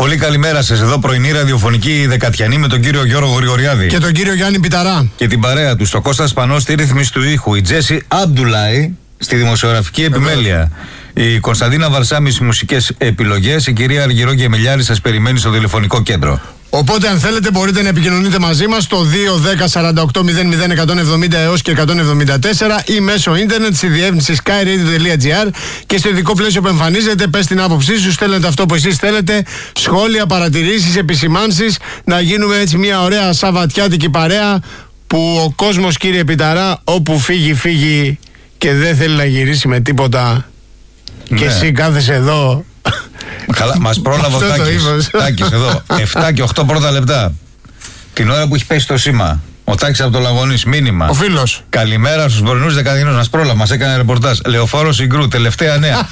Πολύ καλημέρα σας. Εδώ πρωινή ραδιοφωνική δεκατιανή με τον κύριο Γιώργο Γρηγοριάδη. Και τον κύριο Γιάννη Πιταρά. Και την παρέα του. Στο Κώστας Πανός στη ρύθμιση του ήχου. Η Τζέσι Αμπντουλάη στη δημοσιογραφική επιμέλεια. Η Κωνσταντίνα Βαρσάμι στις μουσικές επιλογές. Η κυρία Αργυρό Γεμελιάρη σας περιμένει στο τηλεφωνικό κέντρο. Οπότε, αν θέλετε, μπορείτε να επικοινωνείτε μαζί μας στο 210-48-00-170 έως και 174 ή μέσω ίντερνετ στη διεύθυνση skyradio.gr και στο ειδικό πλαίσιο που εμφανίζεται. Πες την άποψή σου, στέλνετε αυτό που εσείς θέλετε. Σχόλια, παρατηρήσεις, επισημάνσεις. Να γίνουμε έτσι μια ωραία σαββατιάτικη παρέα που ο κόσμος, κύριε Πιταρά, όπου φύγει, φύγει και δεν θέλει να γυρίσει με τίποτα. Ναι. Και εσύ κάθεσαι εδώ. Καλά, μας πρόλαβε ο Τάκης εδώ. 7 και 8 πρώτα λεπτά. Την ώρα που έχει πέσει το σήμα. Ο Τάκης από το Λαγωνής, μήνυμα. Ο φίλος. Καλημέρα στους πρωινούς δεκαδινούς. Μας πρόλαβε, μας έκανε ρεπορτάζ. Λεωφόρο Συγκρού, τελευταία νέα.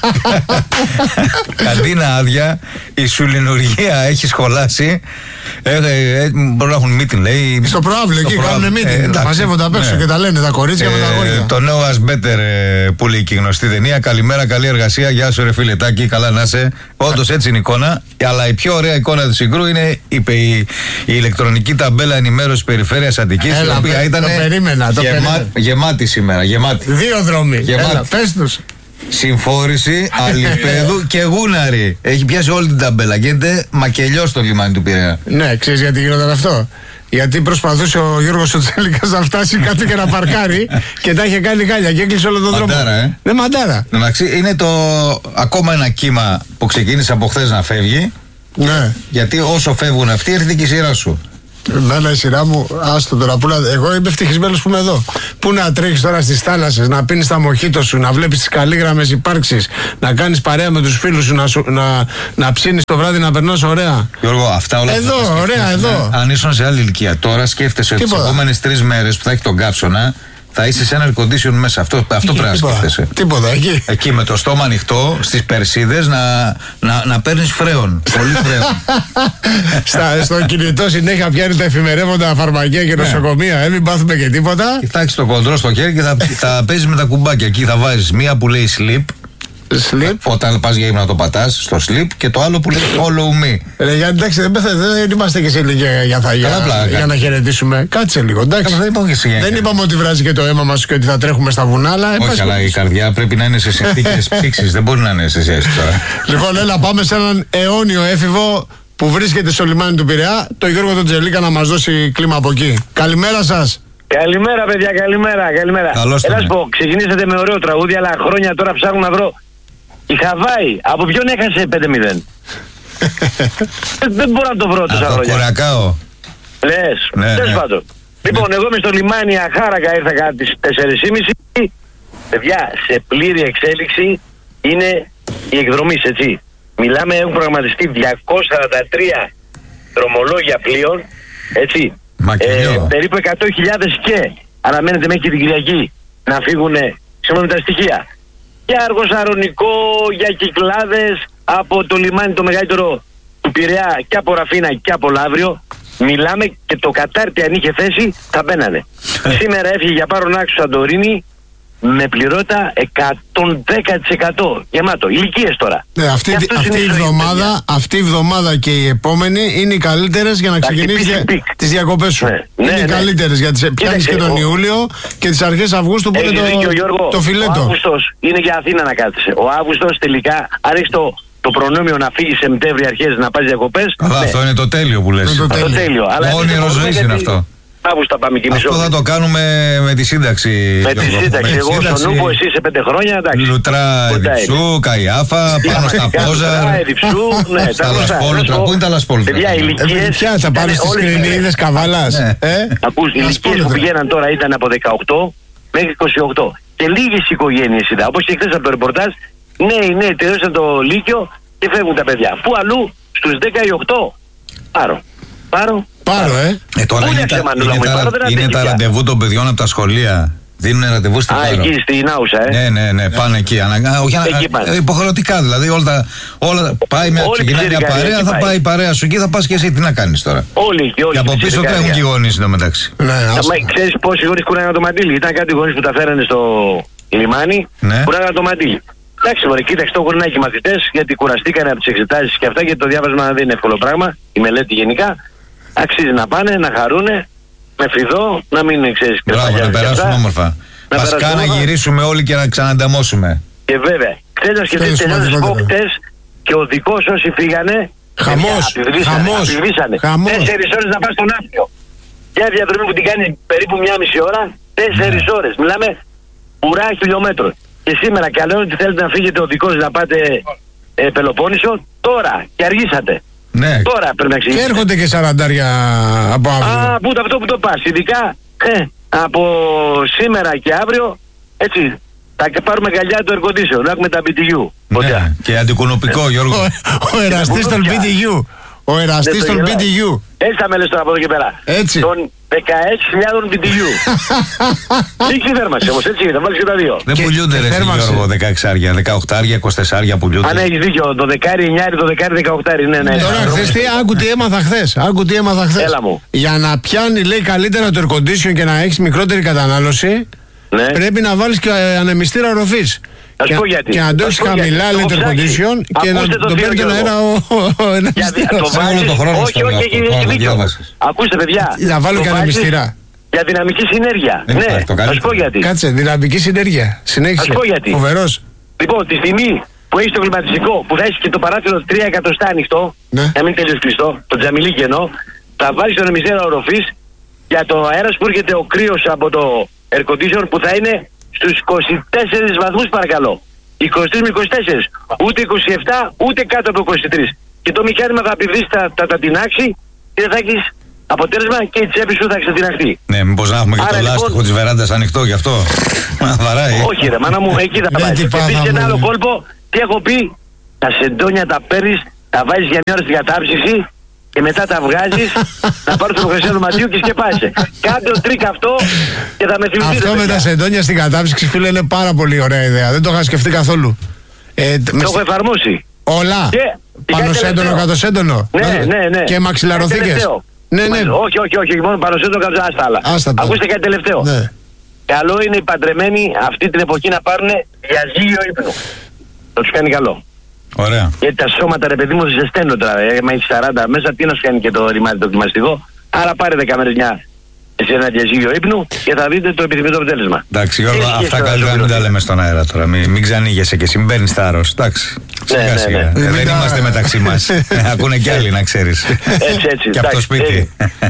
Καντίνα άδεια. Η σουλινουργία έχει σχολάσει. Μπορεί να έχουν meeting, λέει. Στο προάβλιο εκεί κάνουν meeting. Μαζεύονται απ' έξω και τα λένε τα κορίτσια με τα αγόρια. Το νέο As Better που λέει και η γνωστή ταινία. Καλημέρα, καλή εργασία. Γεια σου, ρε φίλε Τάκη. Καλά να είσαι. Όντως έτσι είναι η εικόνα. Αλλά η πιο ωραία εικόνα της Συγκρού είναι η ηλεκτρονική ταμπέλα ενημέρωση περιφέρειας Αττικής. Η οποία ήταν γεμάτη σήμερα. Γεμάτη. Δύο δρόμοι. Πες τους. Συμφόρηση, Αλιπέδου και Γούναρη. Έχει πιάσει όλη την ταμπέλα. Γίνεται μακελιό στο λιμάνι του Πειραιά. Ναι, ξέρεις γιατί γινόταν αυτό? Γιατί προσπαθούσε ο Γιώργος ο Τσέλικας να φτάσει κάτι και να παρκάρει και τα είχε κάνει γάλια και έκλεισε όλο τον δρόμο. Μαντάρα, Ναι, μαντάρα. Είναι ακόμα ένα κύμα που ξεκίνησε από χθες να φεύγει. Ναι. Γιατί όσο φεύγουν αυτοί, έρχεται και η σειρά σου. Εμένα η σειρά μου, άστο τώρα. Εγώ είμαι ευτυχισμένος που είμαι εδώ. Πού να τρέχεις τώρα στις θάλασσες, να πίνεις τα μοχίτο σου, να βλέπεις τις καλήγραμμες υπάρξεις, να κάνεις παρέα με τους φίλους σου, να ψήνεις το βράδυ, να περνάς ωραία. Γιώργο, αυτά όλα εδώ, ωραία, εδώ. Αν ήσουν σε άλλη ηλικία, τώρα σκέφτεσαι ότι τις επόμενες 3 μέρες που θα έχει τον καύσωνα, θα είσαι σε ένα air condition μέσα. Αυτό πρέπει να σκέφτεσαι. Τίποτα, εκεί. Εκεί με το στόμα ανοιχτό, στις Περσίδες, να παίρνεις φρέον. Πολύ φρέον. Στο κινητό συνέχεια πιάνει τα εφημερεύοντα φαρμακεία και νοσοκομεία. Μην πάθουμε και τίποτα. Κοιτάξτε το κοντρό στο χέρι και θα παίζεις με τα κουμπάκια. Εκεί θα βάζεις μία που λέει sleep. Sleep. Όταν πας για ύμνο να το πατάς στο sleep και το άλλο που λέει follow me. Γιατί εντάξει, δεν είμαστε και σε ηλικία για να χαιρετήσουμε. Κάτσε λίγο, εντάξει. Δεν είπαμε ότι βράζει και το αίμα μας και ότι θα τρέχουμε στα βουνά, αλλά. Όχι, αλλά η καρδιά πρέπει να είναι σε συνθήκες ψήξης. Δεν μπορεί να είναι σε ζέστη τώρα. Λοιπόν, έλα, πάμε σε έναν αιώνιο έφηβο που βρίσκεται στο λιμάνι του Πειραιά, το Γιώργο τον Τζελίκα, να μας δώσει κλίμα από εκεί. Καλημέρα σας. Καλημέρα, παιδιά, καλημέρα. Καλώς Έλα σου πω, ξεκινήσατε με ωραίο τραγούδι, αλλά χρόνια τώρα ψάχνω να βρω. Η Χαβάη, από ποιον έχασε 5-0? Δεν μπορώ να το βρω τόσα χρόνια. Κουρακάο. Λες, τέλος πάντων. Λοιπόν, εγώ είμαι στο λιμάνι αχάρακα, ήρθα κατά τις 4:30. Παιδιά, σε πλήρη εξέλιξη είναι οι εκδρομής, έτσι. Μιλάμε, έχουν προγραμματιστεί 243 δρομολόγια πλοίων, έτσι. Περίπου 100.000 και αναμένεται μέχρι την Κυριακή να φύγουν σύμφωνα με τα στοιχεία. Για αργοσαρονικό, για Κυκλάδες, από το λιμάνι το μεγαλύτερο του Πειραιά και από Ραφίνα και από Λαύριο. Μιλάμε και το Κατάρτι αν είχε θέση θα μπαίνανε. Σήμερα έφυγε για Πάρον Άξου Σαντορίνη με πληρότητα 110% γεμάτο. Ηλικίες τώρα. Ναι, αυτή η εβδομάδα και η επόμενη είναι οι καλύτερες για να ξεκινήσει τις διακοπές σου. Είναι οι καλύτερες γιατί πιάνεις και τον Ιούλιο και τις αρχές Αυγούστου που είναι το φιλέτο. Ο Αύγουστος είναι για Αθήνα να κάθεσαι. Ο Αύγουστος τελικά, αν έχεις το προνόμιο να φύγεις Σεπτέμβρη αρχές να πας διακοπές. Καλά, αυτό είναι το τέλειο που λες. Το τέλειο. Όνειρο ζωής είναι αυτό. Αύγουστο πάμε και αυτό θα το κάνουμε με τη σύνταξη. Με τη σύνταξη. Εγώ στον Ούμπο, εσύ σε 5 χρόνια, εντάξει. Λουτρά, Εδιψού, Καϊάφα, πάνω στα Πόζα. Στα Λασπόλουτρα. Πού είναι τα Λασπόλουτρα? Παιδιά, ηλικίες. Θα πάρεις τις Κρινίδες Καβάλας. Ακούς, οι ηλικίες που πηγαίναν τώρα ήταν από 18 μέχρι 28. Και λίγες οικογένειες ήταν. Όπως και χθες από το ρεπορτάζ, νέοι τελείωσαν το Λύκειο και φεύγουν τα παιδιά. Πού αλλού, στους 10 ή 8. Πάρω. Τώρα είναι τα ραντεβού των παιδιών από τα σχολεία. Δίνουν ραντεβού στην Πάρο. Εκεί στην Άουσα, Ναι, πάνε εκεί. Υποχρεωτικά δηλαδή. Ξεκινάει μια παρέα, θα πάει η παρέα σου εκεί, θα πας και εσύ. Τι να κάνεις τώρα? Όλοι. Και από πίσω τρέχουν και οι γονείς εντωμεταξύ. Ξέρεις πόσοι γονείς κουράγαν το μαντίλι? Ήταν κάτι γονείς που τα φέρανε στο λιμάνι, κουράγαν το μαντίλι. Εντάξει, μωρέ, κοίταξε, το έχουν και οι μαθητές, γιατί κουραστήκανε από τις εξετάσεις και αυτά, γιατί το διάβασμα δεν είναι εύκολο πράγμα, η μελέτη γενικά. Αξίζει να πάνε, να χαρούνε, με φιδό, να μην ξέρεις κρεπαλιάζουν. Μπράβο, να περάσουν όμορφα. Βασικά να γυρίσουμε όλοι και να ξανανταμώσουμε. Και βέβαια, χθες να σκεφτείς τελειώνες χτες και ο δικός όσοι φύγανε, χαμός. 4 ώρες να πας στον Άφιο. Μια διαδρομή που την κάνει περίπου 1,5 ώρα, 4 ώρες. Μιλάμε ουρά χιλιόμετρων. Και σήμερα καλό ότι θέλετε να φύγετε ο δικός να πάτε Πελοπόννησο, τώρα και αργήσατε. Ναι. Τώρα πρέπει να εξηγήσετε. Και έρχονται και 40 από αύριο. Πού αυτό που το πας. Ειδικά από σήμερα και αύριο, έτσι, θα πάρουμε καλιά το air condition, να έχουμε τα BTU. Ναι. Και αντικουνοπικό, Γιώργο. Ο εραστής των BTU. Ο εραστής των BTU. Έτσι θα με λες τώρα από εδώ και πέρα. Έτσι. Των 16.000 BTU. Λίγη θέρμανση όμως, έτσι, θα βάλεις και τα δύο. Δεν πουλιούνται ρε Γιώργο 16άρια, 18άρια, 24άρια πουλιούνται. Αν έχεις δίκιο, το 10, το 18, ναι. Τώρα χθες τι, άκου τι έμαθα χθες. Έλα μου. Για να πιάνει, λέει, καλύτερα το air condition και να έχεις μικρότερη κατανάλωση, πρέπει να βάλεις και ανεμιστήρα οροφής. Και να το έχεις χαμηλά air condition και να το παίρνει τον αέρα ο ανεμιστήρας. Όχι, ακούστε παιδιά. Να βάλω και ανεμιστήρα. Για δυναμική συνέργεια. Ναι, θα σου πω γιατί. Κάτσε, δυναμική συνέργεια. Συνέχισε. Θα σου πω γιατί. Φοβερός. Λοιπόν, τη στιγμή που έχεις το κλιματιστικό, που θα έχεις και το παράθυρο 3 εκατοστά ανοιχτό, να μην τελείως κλειστό, το τζαμιλίκι εννοώ, θα βάλεις τον ανεμιστήρα οροφής για το αέρας που έρχεται ο κρύος από το air condition που θα είναι στους 24 βαθμούς παρακαλώ. 23 με 24. Ούτε 27 ούτε κάτω από 23. Και το μηχάνημα θα πηδήσει, θα την άξει και θα έχεις αποτέλεσμα και η τσέπη σου θα ξετιναχθεί. Ναι, μήπως να έχουμε και το λάστιχο της βεράντας ανοιχτό γι' αυτό. Να βαράει. Όχι ρε μάνα μου, εκεί θα πάει. Και επίσης ένα άλλο κόλπο, τι έχω πει, τα σεντόνια τα παίρνεις, τα βάζεις για μια ώρα στην κατάψυξη και μετά τα βγάζεις να πάρεις το χρυσό δωματίου και σκεπάσαι. Κάντε το τρίκ αυτό και θα με θυμηθείτε. Αυτό με τα σεντόνια στην κατάψυξη, φίλε, είναι πάρα πολύ ωραία ιδέα. Δεν το είχα σκεφτεί καθόλου. Το έχω εφαρμόσει. Όλα. Πάνω σέντονο, κάτω σέντονο. Ναι. Και μαξιλαροθήκες. Ναι. Όχι, μόνο πάνω σέντονο, κάτω άστα άλλα. Ακούστε κάτι τελευταίο. Ναι. Καλό είναι οι παντρεμένοι αυτή την εποχή να πάρουν διαζύγιο ύπνο. Θα τους κάνει καλό. Ωραία. Γιατί τα σώματα ρε παιδί μου ζεσταίνουν τώρα. Μα έχει 40 μέσα, τι να σου κάνει και το ρημάδι το κλιμαστικό. Άρα πάρε 10 μέρες σε ένα διαζύγιο ύπνου και θα δείτε το επιθυμητό αποτέλεσμα. Εντάξει, Γιώργο, αυτά καλύτερα να μην τα λέμε στον αέρα τώρα. Μην ξανήγεσαι και εσύ, μην παίρνεις θάρρος. Εντάξει. Σιγά. Δεν είμαστε μεταξύ μας. Ακούνε κι άλλοι, να ξέρεις. Έτσι. Και από το σπίτι.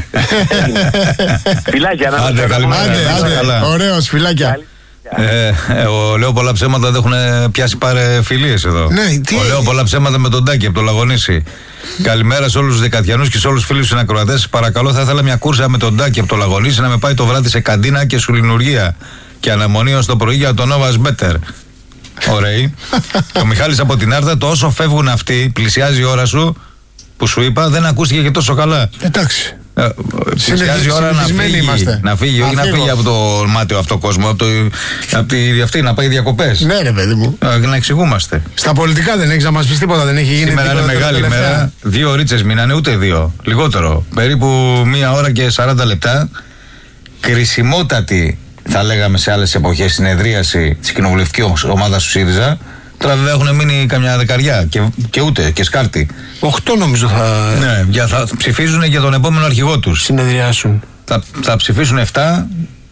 Φιλάκια, να άντε, καλημέρα. Ωραίος, φιλάκια. Λέω πολλά ψέματα, δεν έχουν πιάσει παρεφιλίες εδώ. Λέω πολλά ψέματα με τον Τάκη από το Λαγονίσι. Καλημέρα σε όλους τους Δεκατιανούς και σε όλους τους φίλους συνακροατές. Παρακαλώ, θα ήθελα μια κούρσα με τον Τάκη από το Λαγονίσι να με πάει το βράδυ σε καντίνα και σουλινουργία. Και αναμονή ως το πρωί για το Novas Better. Ωραίοι. Ο Μιχάλης από την Άρτα, το όσο φεύγουν αυτοί, πλησιάζει η ώρα σου που σου είπα, δεν ακούστηκε και τόσο καλά. Εντάξει. Πλησιάζει η ώρα να φύγει, όχι να φύγει από το μάτιο αυτό κόσμο, από αυτή να πάει διακοπές. Ναι, ρε παιδί μου. Να εξηγούμαστε. Στα πολιτικά δεν έχεις να μας πεις τίποτα, δεν έχει γίνει. Σήμερα είναι μεγάλη μέρα. 2 ωρίτσες μείνανε, ούτε 2. Λιγότερο. Περίπου 1 ώρα και 40 λεπτά. Κρισιμότατη, θα λέγαμε σε άλλες εποχές, συνεδρίαση της κοινοβουλευτικής ομάδας του ΣΥΡΙΖΑ. Τώρα βέβαια έχουν μείνει καμιά δεκαριά και ούτε και σκάρτη. 8 νομίζω θα. Ναι, θα ψηφίζουν για τον επόμενο αρχηγό τους. Συνεδριάσουν. Θα ψηφίσουν 7.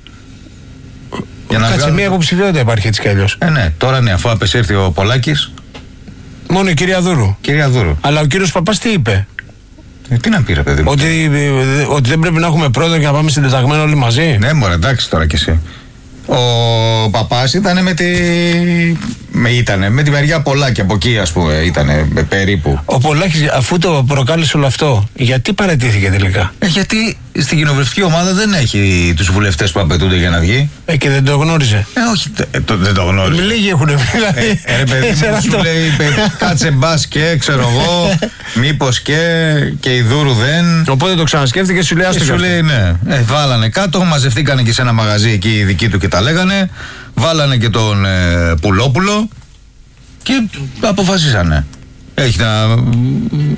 Κάτσε, μία υποψηφιότητα υπάρχει έτσι κι αλλιώς. Ναι, τώρα ναι, αφού απεσύρθη ο Πολάκης. Μόνο η κυρία Δούρου. Αλλά ο κύριος Παπάς τι είπε? Τι να πει ρε παιδί μου? Ότι δεν πρέπει να έχουμε πρόεδρο και να πάμε συντεταγμένο όλοι μαζί. Ναι, μωρέ, εντάξει τώρα κι εσύ. Ο Παπάς ήταν με τη μεριά Πολάκη, από εκεί ας πούμε ήτανε περίπου. Ο Πολάκης, αφού το προκάλεσε όλο αυτό, γιατί παραιτήθηκε τελικά? Γιατί στην κοινοβουλευτική ομάδα δεν έχει τους βουλευτές που απαιτούνται για να βγει. Και δεν το γνώριζε. Όχι, δεν το γνώριζε. Λίγοι έχουν βγει. Ρε παιδί μου, σου λέει κάτσε μπας και ξέρω εγώ, μήπως και η Δούρου δεν. Οπότε το ξανασκέφτηκε, σου λέει άστο. Σου λέει ναι. Βάλανε κάτω, μαζευτήκανε και σε ένα μαγαζί εκεί οι δικοί του και τα λέγανε. Βάλανε και τον Πουλόπουλο και αποφασίσανε. Έχει να